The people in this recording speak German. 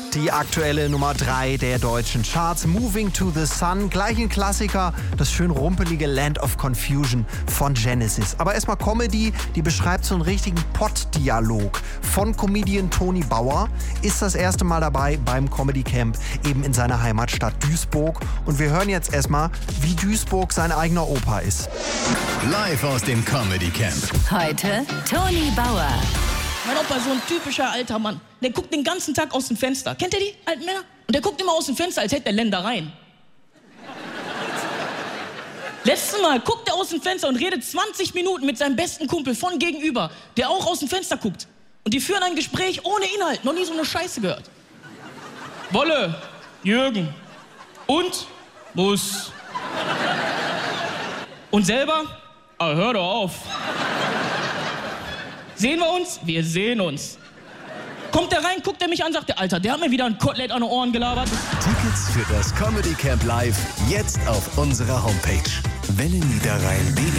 Die aktuelle Nummer 3 der deutschen Charts, Moving to the Sun. Gleich ein Klassiker, das schön rumpelige Land of Confusion von Genesis. Aber erstmal Comedy, die beschreibt so einen richtigen Pott-Dialog. Von Comedian Toni Bauer, ist das erste Mal dabei beim Comedy Camp, eben in seiner Heimatstadt Duisburg. Und wir hören jetzt erstmal, wie Duisburg sein eigener Opa ist. Live aus dem Comedy Camp. Heute Toni Bauer. Mein Opa ist so ein typischer alter Mann. Der guckt den ganzen Tag aus dem Fenster. Kennt ihr die alten Männer? Und der guckt immer aus dem Fenster, als hätte er Ländereien. Letztes Mal guckt er aus dem Fenster und redet 20 Minuten mit seinem besten Kumpel von gegenüber, der auch aus dem Fenster guckt. Und die führen ein Gespräch ohne Inhalt. Noch nie so eine Scheiße gehört. Wolle, Jürgen und muss. Und selber? Ah, hör doch auf. Sehen wir uns? Wir sehen uns. Kommt er rein, guckt er mich an, sagt der Alter, der hat mir wieder ein Kotelett an den Ohren gelabert. Tickets für das Comedy Camp Live jetzt auf unserer Homepage welleniederrhein.de.